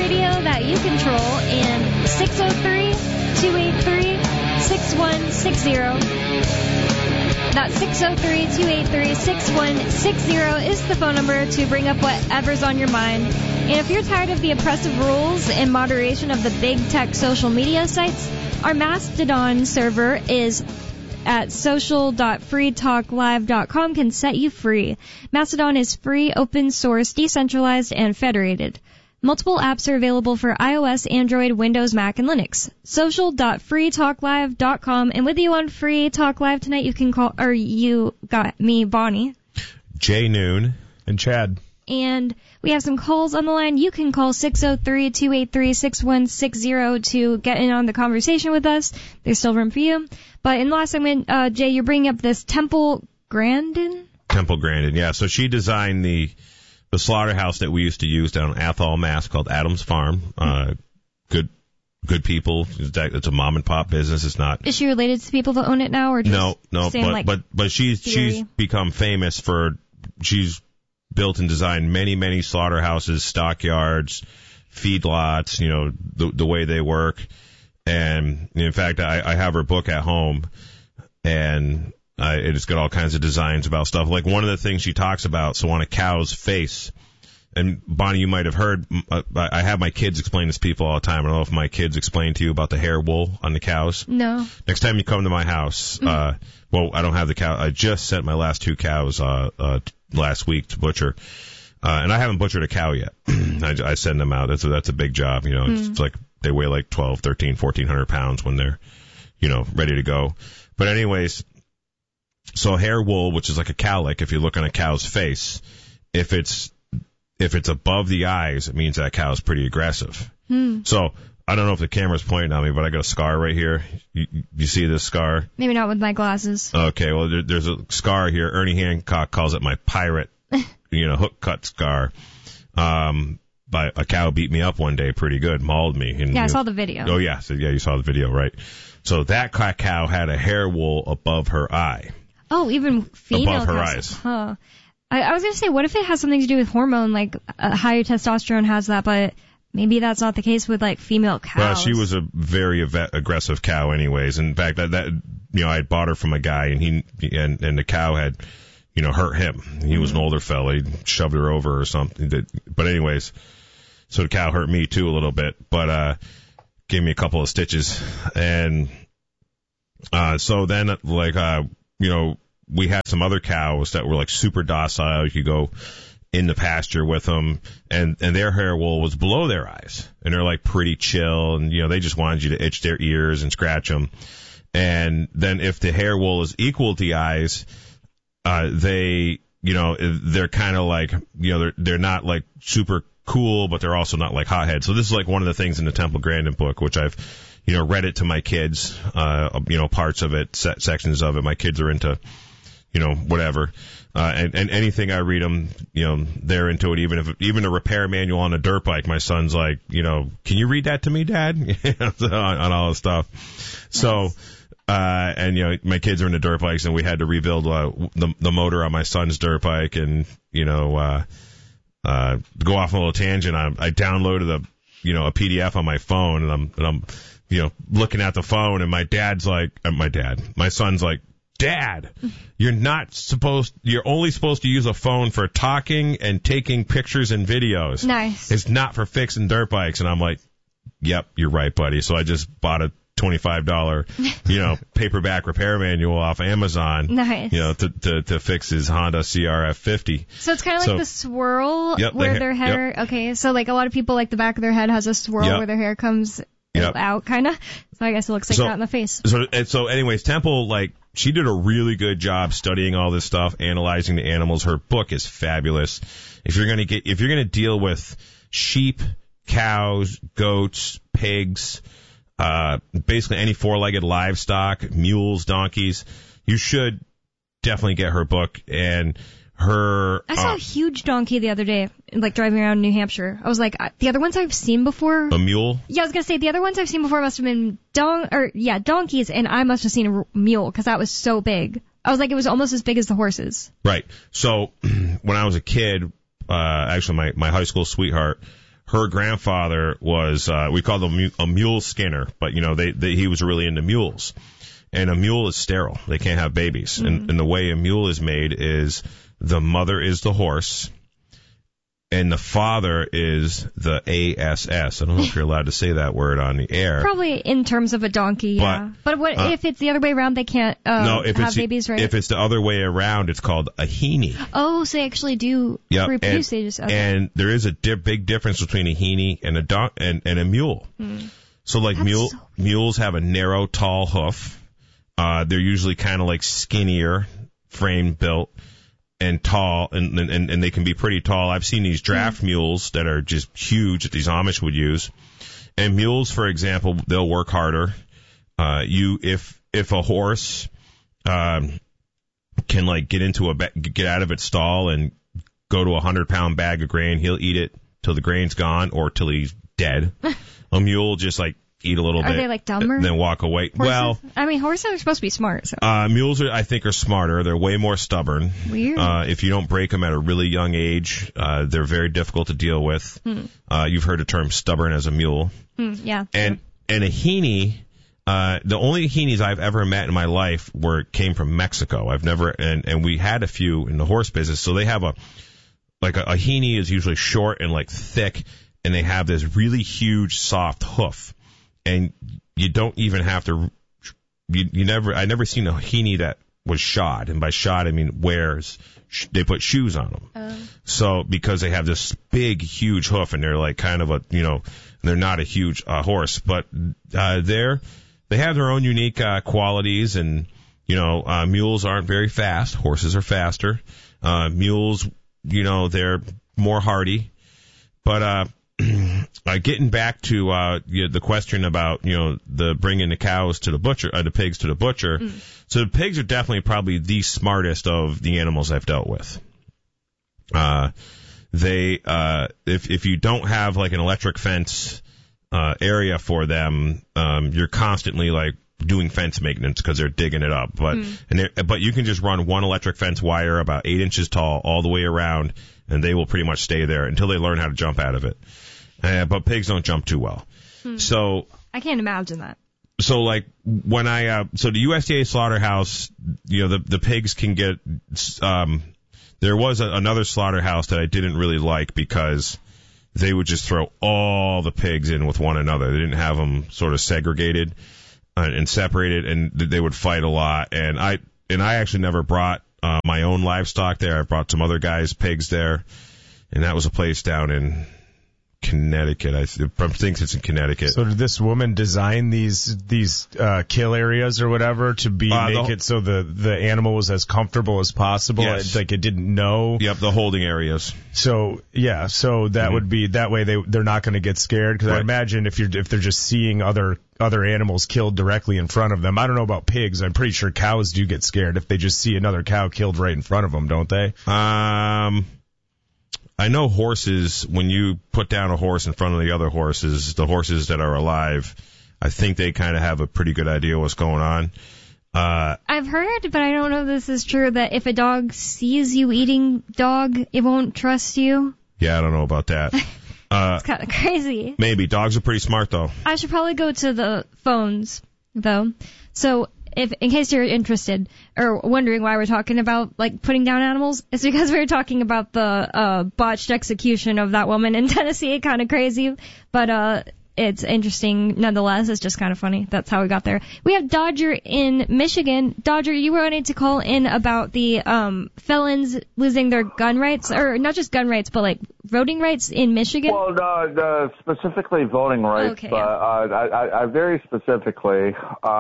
radio that you control, and 603-283-6160. That's 603-283-6160 is the phone number to bring up whatever's on your mind. And if you're tired of the oppressive rules and moderation of the big tech social media sites, our Mastodon server is at social.freetalklive.com can set you free. Mastodon is free, open source, decentralized, and federated. Multiple apps are available for iOS, Android, Windows, Mac, and Linux. Social.freetalklive.com. And with you on Free Talk Live tonight, you can call, or you got me, Bonnie, Jay Noon, and Chad. And we have some calls on the line. You can call 603-283-6160 to get in on the conversation with us. There's still room for you. But in the last segment, Jay, you're bringing up this Temple Grandin? Temple Grandin, yeah. So she designed the slaughterhouse that we used to use down in Athol, Mass, called Adams Farm. Good people. It's a mom and pop business. It's not. Is she related to people that own it now, or just no? But she's become famous for she's built and designed many slaughterhouses, stockyards, feedlots. You know the way they work. And in fact, I have her book at home, and it's got all kinds of designs about stuff. Like one of the things she talks about, so on a cow's face, and Bonnie, you might have heard, I have my kids explain this to people all the time. I don't know if my kids explain to you about the hair wool on the cows. No. Next time you come to my house, well, I don't have the cow. I just sent my last two cows last week to butcher. And I haven't butchered a cow yet. I send them out. That's a big job. You know, it's like they weigh like 12, 13, 1,400 pounds when they're, you know, ready to go. But anyways, so hair wool, which is like a cowlick, if you look on a cow's face, if it's above the eyes, it means that cow's pretty aggressive. So I don't know if the camera's pointing at me, but I got a scar right here. You see this scar? Maybe not with my glasses. Okay, well, there's a scar here. Ernie Hancock calls it my pirate, hook cut scar. By a cow beat me up one day pretty good, mauled me. And, yeah, I saw the video. Oh, yeah. So, yeah, you saw the video, right. So that cow had a hair wool above her eye. Oh, even female above her cows. eyes. Huh. I was going to say, what if it has something to do with hormone, like higher testosterone has that, but maybe that's not the case with, like, female cows. Well, she was a very aggressive cow anyways. In fact, that I had bought her from a guy, and the cow had, hurt him. He was an older fella. He shoved her over or something. But anyways, so the cow hurt me, too, a little bit, but gave me a couple of stitches. And so then, we had some other cows that were like super docile. You could go in the pasture with them, and their hair wool was below their eyes, and they're like pretty chill, and they just wanted you to itch their ears and scratch them. And then if the hair wool is equal to the eyes, they're kind of like, they're not like super cool, but they're also not like hotheads. So this is like one of the things in the Temple Grandin book, which I've read it to my kids, parts of it, sections of it. My kids are into whatever. And anything I read them, they're into it. Even a repair manual on a dirt bike, my son's like, can you read that to me, Dad? on all this stuff. So, and my kids are into dirt bikes, and we had to rebuild the motor on my son's dirt bike, and to go off on a little tangent, I downloaded a PDF on my phone, and I'm looking at the phone, and my son's like, Dad, you're only supposed to use a phone for talking and taking pictures and videos. Nice. It's not for fixing dirt bikes. And I'm like, yep, you're right, buddy. So I just bought a $25, paperback repair manual off Amazon. Nice. To fix his Honda CRF 50. So it's kind of like the swirl where their hair, okay, so like a lot of people, like the back of their head has a swirl where their hair comes out, kind of. So I guess it looks like that in the face. So anyways, Temple, she did a really good job studying all this stuff, analyzing the animals. Her book is fabulous. If you're going to deal with sheep, cows, goats, pigs, basically any four-legged livestock, mules, donkeys, you should definitely get her book. And I saw a huge donkey the other day, like driving around New Hampshire. I was like, the other ones I've seen before. A mule? Yeah, I was gonna say the other ones I've seen before must have been donkeys, and I must have seen a mule because that was so big. I was like, it was almost as big as the horses. Right. So when I was a kid, actually my high school sweetheart, her grandfather was, we called him a mule skinner, but, you know, he was really into mules. And a mule is sterile. They can't have babies. And the way a mule is made is the mother is the horse, and the father is the ASS. I don't know if you're allowed to say that word on the air. Probably in terms of a donkey, yeah. But what if it's the other way around? They can't have babies, right? If it's the other way around, it's called a heaney. Oh, so they actually do reproduce. And there is a big difference between a heaney and a mule. So like mules have a narrow, tall hoof. They're usually kind of like skinnier, frame built. And tall, and they can be pretty tall. I've seen these draft mules that are just huge that these Amish would use. And mules, for example, they'll work harder. If a horse can like get out of its stall and go to a 100-pound bag of grain, he'll eat it till the grain's gone or till he's dead. A mule just like eat a little bit. Are they like dumber? Then walk away. Horses? Well, I mean, horses are supposed to be smart. So. Mules I think are smarter. They're way more stubborn. Weird. If you don't break them at a really young age, they're very difficult to deal with. You've heard the term stubborn as a mule. Yeah. And a heaney, the only heanies I've ever met in my life came from Mexico. I've never, and we had a few in the horse business. So they have a heaney is usually short and like thick, and they have this really huge soft hoof. And you don't even have to, I never seen a heaney that was shod. And by shod, I mean they put shoes on them. So, because they have this big, huge hoof and they're like kind of they're not a huge horse, but they have their own unique qualities. And, mules aren't very fast. Horses are faster. Mules, they're more hardy. But, getting back to the question about the bringing the cows to the butcher, the pigs to the butcher. So the pigs are definitely probably the smartest of the animals I've dealt with. If you don't have like an electric fence area for them, you're constantly like doing fence maintenance because they're digging it up. But you can just run one electric fence wire about 8 inches tall all the way around, and they will pretty much stay there until they learn how to jump out of it. But pigs don't jump too well. So I can't imagine that. So like when so the USDA slaughterhouse, the pigs can get, there was another slaughterhouse that I didn't really like because they would just throw all the pigs in with one another. They didn't have them sort of segregated and separated, and they would fight a lot. And I actually never brought my own livestock there. I brought some other guys' pigs there, and that was a place down in Connecticut. I think it's in Connecticut. So did this woman design these kill areas or whatever to make it so the animal was as comfortable as possible? Yes. Like it didn't know. Yep, the holding areas. So yeah, so that would be that way they're not going to get scared, because I imagine if they're just seeing other animals killed directly in front of them. I don't know about pigs. I'm pretty sure cows do get scared if they just see another cow killed right in front of them, don't they? I know horses, when you put down a horse in front of the other horses, the horses that are alive, I think they kind of have a pretty good idea what's going on. I've heard, but I don't know if this is true, that if a dog sees you eating dog, it won't trust you. Yeah, I don't know about that. It's kind of crazy. Maybe. Dogs are pretty smart, though. I should probably go to the phones, though. So, in case you're interested or wondering why we're talking about like putting down animals, it's because we were talking about the botched execution of that woman in Tennessee. Kind of crazy, but it's interesting nonetheless. It's just kind of funny. That's how we got there. We have Dodger in Michigan. Dodger, you wanted to call in about the felons losing their gun rights, or not just gun rights, but like voting rights in Michigan? Well, specifically voting rights. Okay, I very specifically,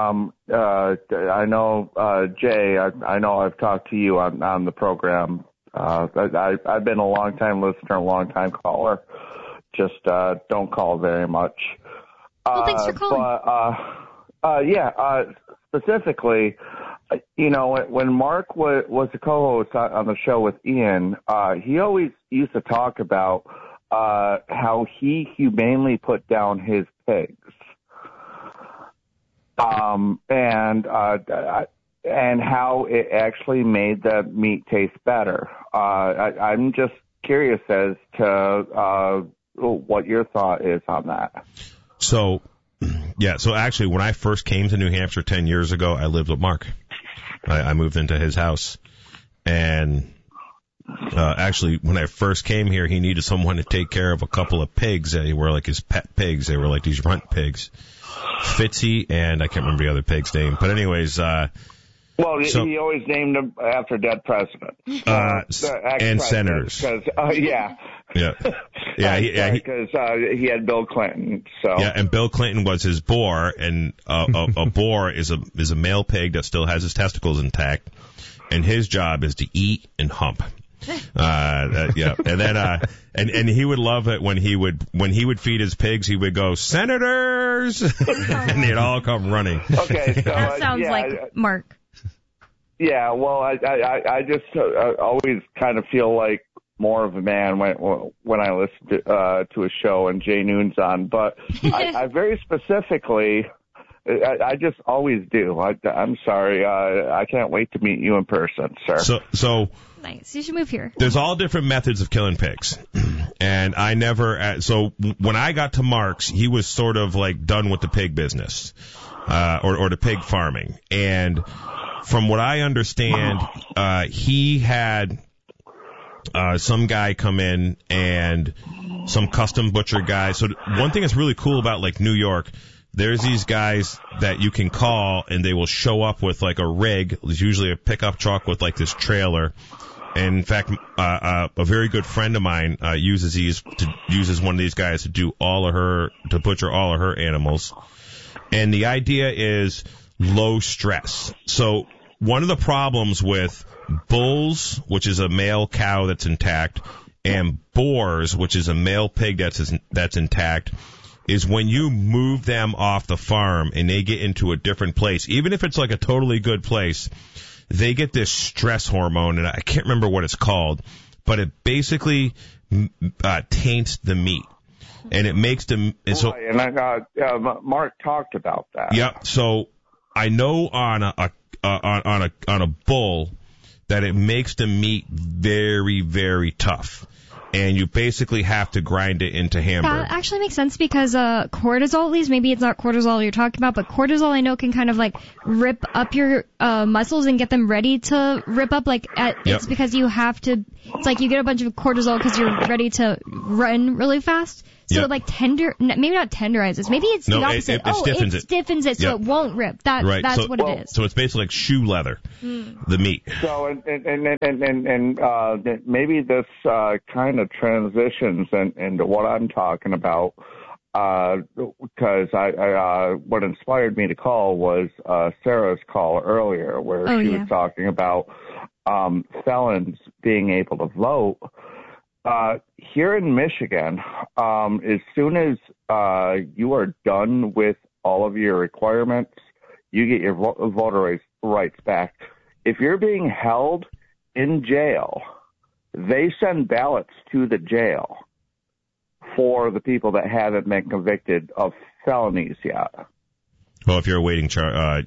I know, Jay, I know I've talked to you on the program. I've been a long-time listener, a long-time caller. Just don't call very much. Well, thanks for calling. Specifically, when Mark was a co-host on the show with Ian, he always used to talk about how he humanely put down his pigs, and how it actually made the meat taste better. I'm just curious as to what your thought is on that. So, yeah, so actually when I first came to New Hampshire 10 years ago, I lived with Mark. I moved into his house. And actually, when I first came here, he needed someone to take care of a couple of pigs that were like his pet pigs. They were like these runt pigs. Fitzy, and I can't remember the other pig's name. But anyways, well, he always named them after dead presidents. And senators. Yeah. Yeah. Yeah. Because he had Bill Clinton. So. Yeah, and Bill Clinton was his boar, and a boar is a male pig that still has his testicles intact, and his job is to eat and hump. Yeah, and then and he would love it when he would feed his pigs. He would go, "Senators," and they'd all come running. Okay, so that sounds like Mark. Yeah, well, I just always kind of feel like more of a man when I listen to a show and Jay Noon's on, but I very specifically. I just always do. I'm sorry. I can't wait to meet you in person, sir. So nice. You should move here. There's all different methods of killing pigs, and I never. So when I got to Mark's, he was sort of like done with the pig business, or the pig farming. And from what I understand, he had some guy come in and some custom butcher guy. So one thing that's really cool about like New York. There's these guys that you can call, and they will show up with like a rig. It's usually a pickup truck with like this trailer. And in fact, a very good friend of mine uses one of these guys to butcher all of her animals. And the idea is low stress. So one of the problems with bulls, which is a male cow that's intact, and boars, which is a male pig that's intact, is when you move them off the farm and they get into a different place, even if it's like a totally good place, they get this stress hormone, and I can't remember what it's called, but it basically taints the meat, and it makes them. And so, Mark talked about that. Yeah, so I know on a bull that it makes the meat very, very tough. And you basically have to grind it into hamburger. That actually makes sense because cortisol, at least, maybe it's not cortisol you're talking about, but cortisol I know can kind of like rip up your muscles and get them ready to rip up. It's because you have to, it's like you get a bunch of cortisol because you're ready to run really fast. So it maybe not tenderizes. Maybe it's the opposite. It stiffens it so it won't rip. That's what it is. So it's basically like shoe leather, the meat. So and maybe this kind of transitions into what I'm talking about, because what inspired me to call was Sarah's call earlier, where she was talking about felons being able to vote. Here in Michigan, as soon as you are done with all of your requirements, you get your voter rights back. If you're being held in jail, they send ballots to the jail for the people that haven't been convicted of felonies yet. Well, if you're awaiting trial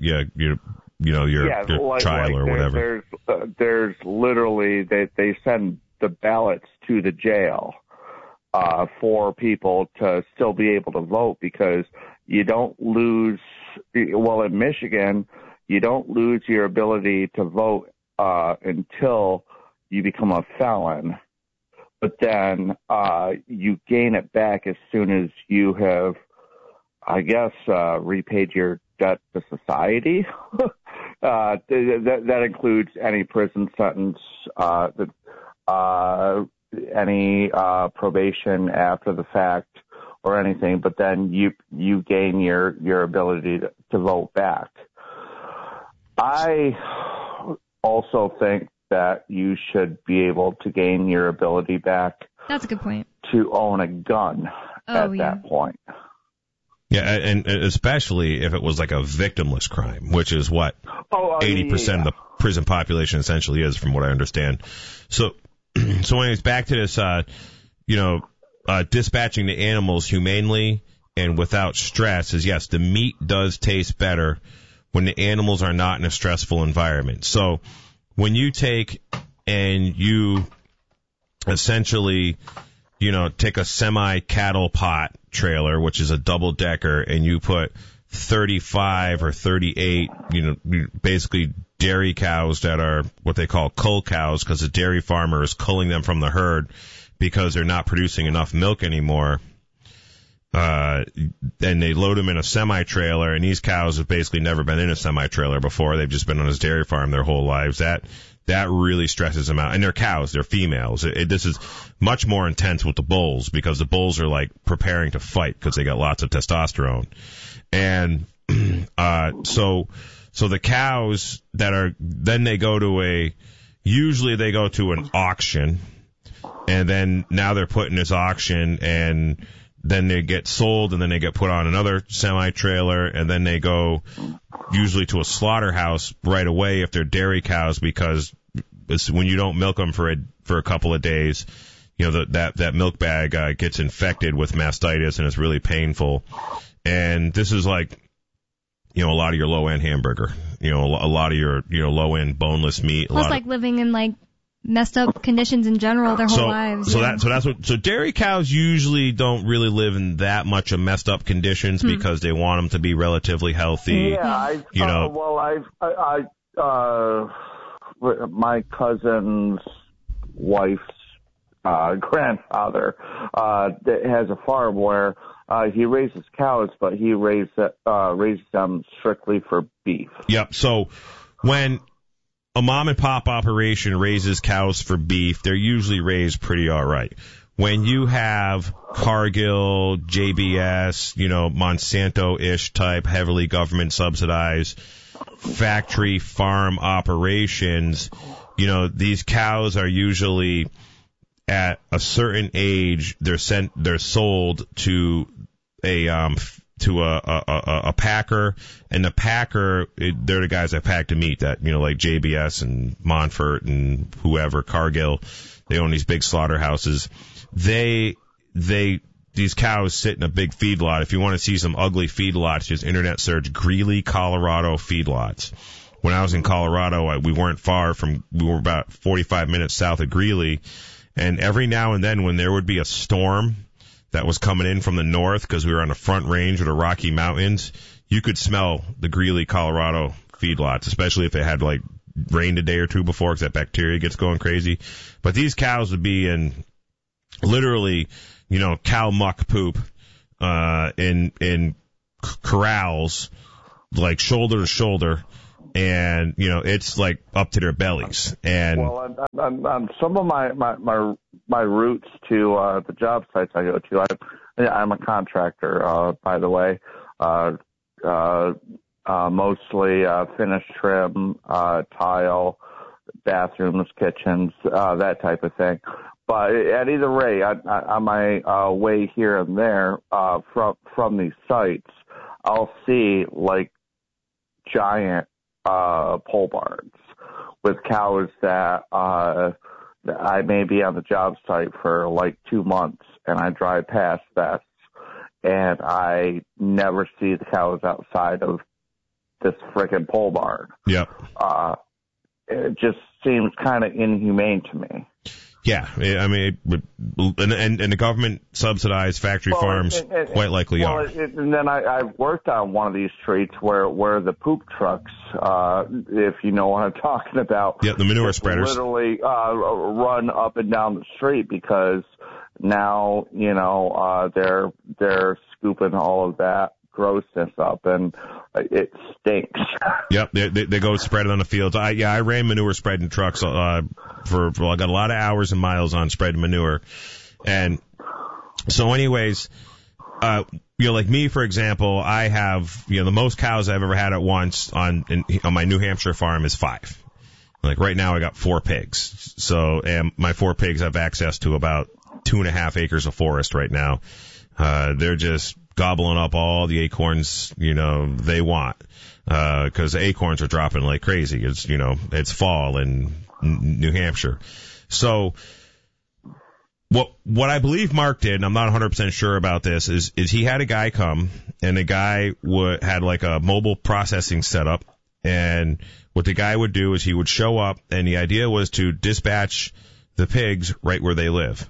or whatever. There's literally they send the ballots to the jail for people to still be able to vote, because you don't lose. Well, in Michigan, you don't lose your ability to vote until you become a felon, but then you gain it back as soon as you have, I guess, repaid your debt to society. That includes any prison sentence, any probation after the fact or anything, but then you gain your ability to vote back. I also think that you should be able to gain your ability back. That's a good point. To own a gun at that point. Yeah, and especially if it was like a victimless crime, which is what 80% of the prison population essentially is, from what I understand. So anyways, back to this, dispatching the animals humanely and without stress is, yes, the meat does taste better when the animals are not in a stressful environment. So when you take and you essentially, take a semi-cattle pot trailer, which is a double-decker, and you put 35 or 38, basically dairy cows that are what they call cull cows, because the dairy farmer is culling them from the herd because they're not producing enough milk anymore. Then they load them in a semi-trailer, and these cows have basically never been in a semi-trailer before. They've just been on this dairy farm their whole lives. That really stresses them out. And they're cows, they're females. This is much more intense with the bulls, because the bulls are like preparing to fight because they got lots of testosterone. And so the cows then they go to usually they go to an auction, and then now they're put in this auction, and then they get sold, and then they get put on another semi-trailer, and then they go usually to a slaughterhouse right away if they're dairy cows, because when you don't milk them for a couple of days, that milk bag gets infected with mastitis, and it's really painful. And this is like, a lot of your low-end hamburger, a lot of your, low-end boneless meat. Plus, like living in like messed up conditions in general their whole lives. So dairy cows usually don't really live in that much of messed up conditions because they want them to be relatively healthy. Yeah, my cousin's wife's grandfather has a farm where he raises cows, but he raises them strictly for beef. Yep. So when a mom and pop operation raises cows for beef, they're usually raised pretty all right. When you have Cargill, JBS, Monsanto-ish type, heavily government subsidized factory farm operations, these cows are usually at a certain age, they're sold to a packer, and the packer, they're the guys that pack the meat that, like JBS and Montfort and whoever, Cargill, they own these big slaughterhouses. These cows sit in a big feedlot. If you want to see some ugly feedlots, just internet search Greeley, Colorado feedlots. When I was in Colorado, we were about 45 minutes south of Greeley, and every now and then when there would be a storm that was coming in from the north, because we were on the front range of the Rocky Mountains, you could smell the Greeley, Colorado feedlots, especially if it had like rained a day or two before, because that bacteria gets going crazy. But these cows would be in literally, cow muck poop, in corrals, like shoulder to shoulder, and it's like up to their bellies. And on some of my routes to the job sites I go to, I'm a contractor, by the way, mostly finish trim, tile, bathrooms, kitchens, that type of thing. But at either rate, on my way here and there from these sites, I'll see like giant pole barns with cows that I may be on the job site for like 2 months, and I drive past that, and I never see the cows outside of this frickin' pole barn. Yep. It just seems kind of inhumane to me. Yeah, I mean, and the government subsidized factory farms quite likely are. And then I've worked on one of these streets where the poop trucks, if you know what I'm talking about. Yeah, the manure spreaders. Literally run up and down the street, because now they're scooping all of that grossness up, and it stinks. Yep, they go spread it on the fields. I ran manure spreading trucks I got a lot of hours and miles on spreading manure. And so anyways, like me, for example, I have, the most cows I've ever had at once on my New Hampshire farm is 5. Like right now I got 4 pigs. So, and my 4 pigs have access to about 2.5 acres of forest right now. They're just gobbling up all the acorns, they want, because the acorns are dropping like crazy. It's, it's fall in New Hampshire. So what I believe Mark did, and I'm not 100% sure about this, is he had a guy come, and the guy had like a mobile processing setup, and what the guy would do is he would show up, and the idea was to dispatch the pigs right where they live.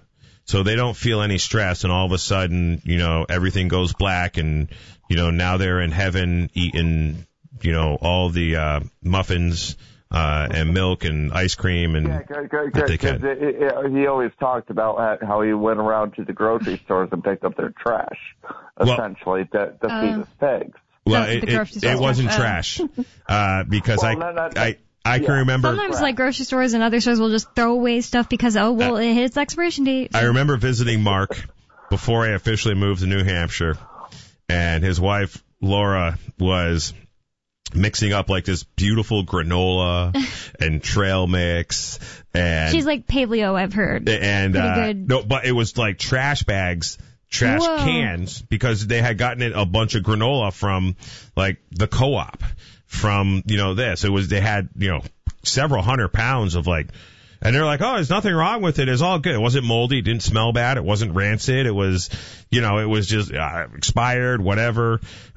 So they don't feel any stress, and all of a sudden, everything goes black, and, now they're in heaven eating, all the muffins and milk and ice cream and that they can. He always talked about how he went around to the grocery stores and picked up their trash, essentially, to feed his pigs. Well, it wasn't trash because I can remember. Sometimes, like, grocery stores and other stores will just throw away stuff because, it hits expiration date. I remember visiting Mark before I officially moved to New Hampshire, and his wife, Laura, was mixing up, like, this beautiful granola and trail mix. And she's like paleo, I've heard. And, pretty good. No, but it was like trash bags. Trash cans, because they had gotten a bunch of granola from, like, the co-op, from, this. They had, several 100 pounds of, like, and they're like, oh, there's nothing wrong with it. It's all good. It wasn't moldy. It didn't smell bad. It wasn't rancid. It was, it was just expired, whatever.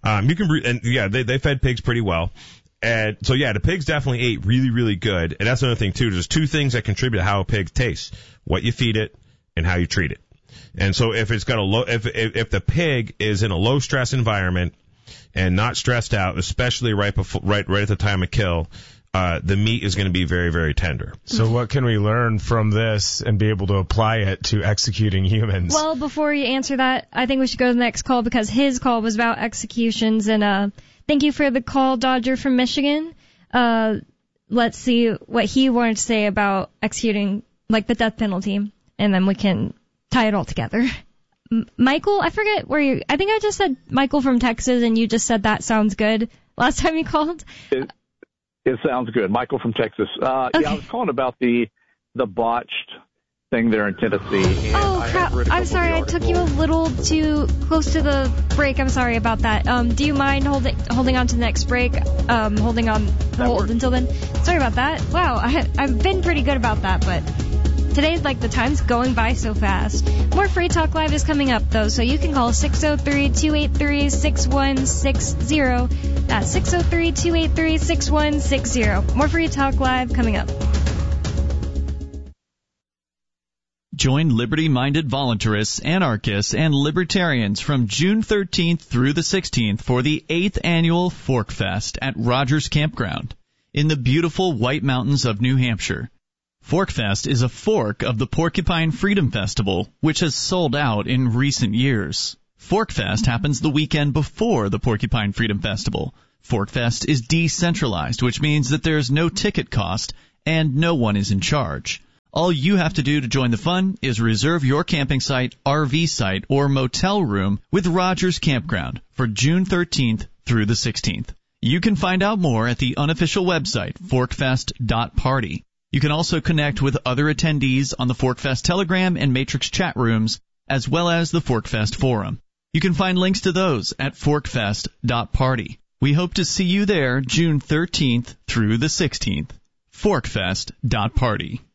They fed pigs pretty well. And so, the pigs definitely ate really, really good. And that's another thing, too. There's two things that contribute to how a pig tastes: what you feed it and how you treat it. And so if it's got if the pig is in a low stress environment and not stressed out, especially right at the time of kill, the meat is going to be very, very tender. So what can we learn from this and be able to apply it to executing humans? Well, before you answer that, I think we should go to the next call, because his call was about executions. And thank you for the call, Dodger from Michigan. Let's see what he wanted to say about executing, like, the death penalty, and then we can tie it all together. Michael, I forget I think I just said Michael from Texas, and you just said that sounds good last time you called. It sounds good. Michael from Texas. Okay. Yeah, I was calling about the botched thing there in Tennessee. Oh, crap. I'm sorry. I took you a little too close to the break. I'm sorry about that. Do you mind holding on to the next break? Hold until then? Sorry about that. Wow. I've been pretty good about that, but today, like, the time's going by so fast. More Free Talk Live is coming up, though, so you can call 603-283-6160. That's 603-283-6160. More Free Talk Live coming up. Join liberty-minded voluntarists, anarchists, and libertarians from June 13th through the 16th for the 8th annual Fork Fest at Rogers Campground in the beautiful White Mountains of New Hampshire. Forkfest is a fork of the Porcupine Freedom Festival, which has sold out in recent years. Forkfest happens the weekend before the Porcupine Freedom Festival. Forkfest is decentralized, which means that there's no ticket cost and no one is in charge. All you have to do to join the fun is reserve your camping site, RV site, or motel room with Rogers Campground for June 13th through the 16th. You can find out more at the unofficial website, forkfest.party. You can also connect with other attendees on the Forkfest Telegram and Matrix chat rooms, as well as the Forkfest Forum. You can find links to those at forkfest.party. We hope to see you there June 13th through the 16th. Forkfest.party.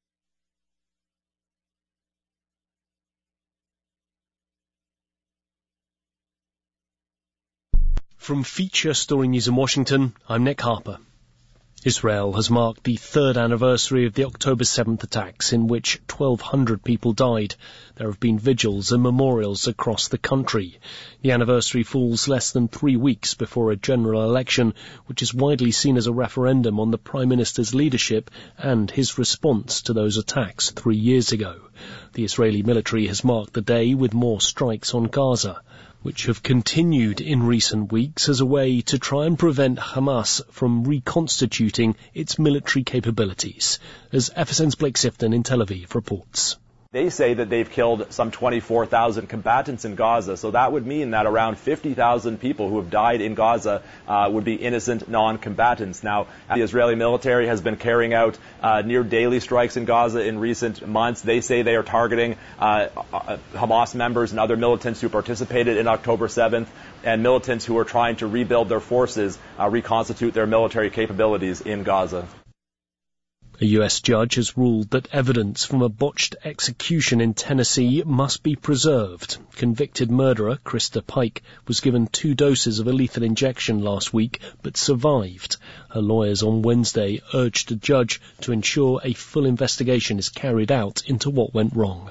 From Feature Story News in Washington, I'm Nick Harper. Israel has marked the third anniversary of the October 7th attacks, in which 1,200 people died. There have been vigils and memorials across the country. The anniversary falls less than 3 weeks before a general election, which is widely seen as a referendum on the Prime Minister's leadership and his response to those attacks 3 years ago. The Israeli military has marked the day with more strikes on Gaza, which have continued in recent weeks as a way to try and prevent Hamas from reconstituting its military capabilities, as FSN's Blake Sifton in Tel Aviv reports. They say that they've killed some 24,000 combatants in Gaza, so that would mean that around 50,000 people who have died in Gaza would be innocent non-combatants. Now, the Israeli military has been carrying out near daily strikes in Gaza in recent months. They say they are targeting Hamas members and other militants who participated in October 7th, and militants who are trying to rebuild their forces, reconstitute their military capabilities in Gaza. A U.S. judge has ruled that evidence from a botched execution in Tennessee must be preserved. Convicted murderer Krista Pike was given 2 doses of a lethal injection last week, but survived. Her lawyers on Wednesday urged the judge to ensure a full investigation is carried out into what went wrong.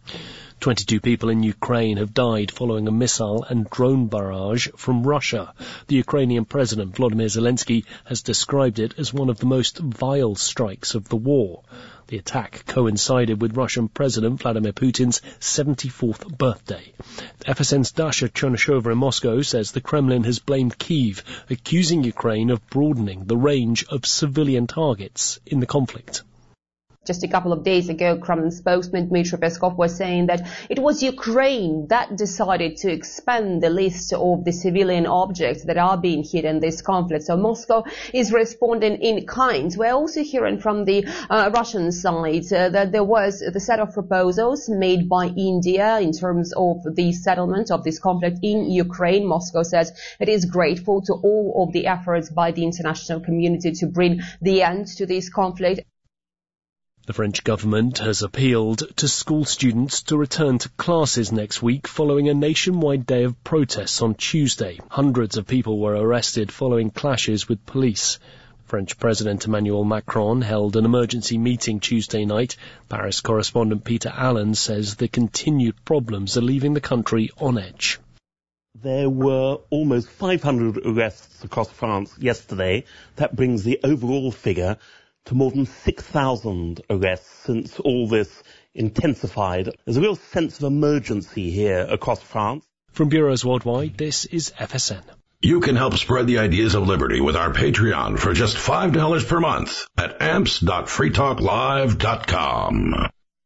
22 people in Ukraine have died following a missile and drone barrage from Russia. The Ukrainian President Volodymyr Zelensky has described it as one of the most vile strikes of the war. The attack coincided with Russian President Vladimir Putin's 74th birthday. FSN's Dasha Chernyshova in Moscow says the Kremlin has blamed Kyiv, accusing Ukraine of broadening the range of civilian targets in the conflict. Just a couple of days ago, Kremlin spokesman Dmitry Peskov was saying that it was Ukraine that decided to expand the list of the civilian objects that are being hit in this conflict. So Moscow is responding in kind. We're also hearing from the Russian side that there was the set of proposals made by India in terms of the settlement of this conflict in Ukraine. Moscow says it is grateful to all of the efforts by the international community to bring the end to this conflict. The French government has appealed to school students to return to classes next week following a nationwide day of protests on Tuesday. Hundreds of people were arrested following clashes with police. French President Emmanuel Macron held an emergency meeting Tuesday night. Paris correspondent Peter Allen says the continued problems are leaving the country on edge. There were almost 500 arrests across France yesterday. That brings the overall figure to more than 6,000 arrests since all this intensified. There's a real sense of emergency here across France. From bureaus worldwide, this is FSN. You can help spread the ideas of liberty with our Patreon for just $5 per month at amps.freetalklive.com.